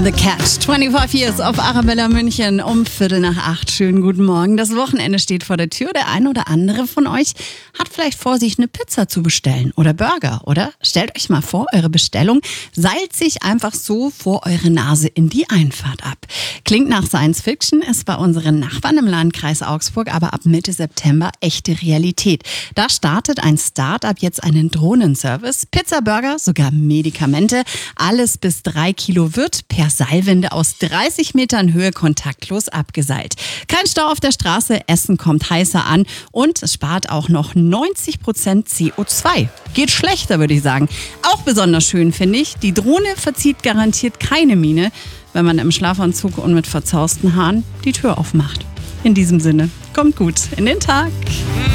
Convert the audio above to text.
The Catch, 25 Years auf Arabella München um 7:45. Schönen guten Morgen. Das Wochenende steht vor der Tür. Der ein oder andere von euch hat vielleicht vor, sich eine Pizza zu bestellen oder Burger, oder? Stellt euch mal vor, eure Bestellung seilt sich einfach so vor eure Nase in die Einfahrt ab. Klingt nach Science Fiction, ist bei unseren Nachbarn im Landkreis Augsburg aber ab Mitte September echte Realität. Da startet ein Start-up jetzt einen Drohnenservice. Pizza, Burger, sogar Medikamente. Alles bis 3 Kilo wird per Seilwinde aus 30 Metern Höhe kontaktlos abgeseilt. Kein Stau auf der Straße, Essen kommt heißer an und es spart auch noch 90% CO2. Geht schlechter, würde ich sagen. Auch besonders schön finde ich, die Drohne verzieht garantiert keine Miene, wenn man im Schlafanzug und mit verzausten Haaren die Tür aufmacht. In diesem Sinne, kommt gut in den Tag.